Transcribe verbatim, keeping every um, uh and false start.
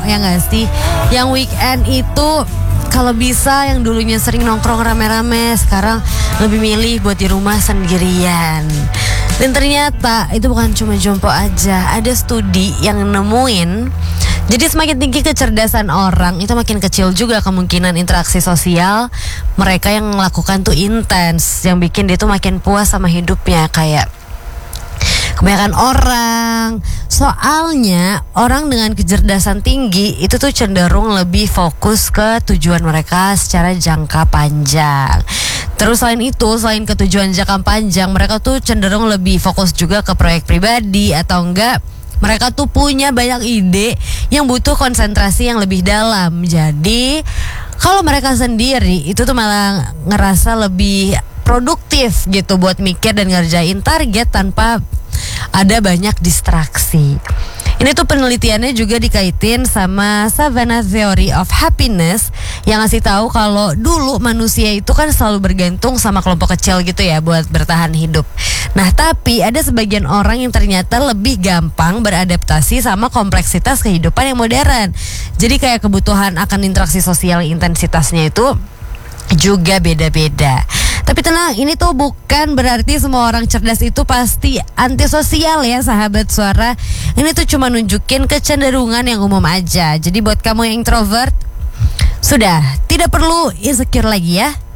ya nggak sih? Yang weekend itu kalau bisa yang dulunya sering nongkrong rame-rame sekarang lebih milih buat di rumah sendirian. Dan ternyata itu bukan cuma jompo aja, ada studi yang nemuin jadi semakin tinggi kecerdasan orang itu makin kecil juga kemungkinan interaksi sosial mereka yang melakukan tuh intens, yang bikin dia tuh makin puas sama hidupnya kayak kebanyakan orang. Soalnya orang dengan kecerdasan tinggi itu tuh cenderung lebih fokus ke tujuan mereka secara jangka panjang. Terus selain itu, selain ke tujuan jangka panjang, mereka tuh cenderung lebih fokus juga ke proyek pribadi atau enggak mereka tuh punya banyak ide yang butuh konsentrasi yang lebih dalam. Jadi kalau mereka sendiri itu tuh malah ngerasa lebih produktif gitu buat mikir dan ngerjain target tanpa ada banyak distraksi. Ini tuh penelitiannya juga dikaitin sama Savannah Theory of Happiness yang ngasih tahu kalau dulu manusia itu kan selalu bergantung sama kelompok kecil gitu ya buat bertahan hidup. Nah tapi ada sebagian orang yang ternyata lebih gampang beradaptasi sama kompleksitas kehidupan yang modern. Jadi kayak kebutuhan akan interaksi sosial intensitasnya itu juga beda-beda. Tapi tenang, ini tuh bukan berarti semua orang cerdas itu pasti antisosial ya sahabat suara. Ini tuh cuma nunjukin kecenderungan yang umum aja. Jadi buat kamu yang introvert, sudah tidak perlu insecure lagi ya.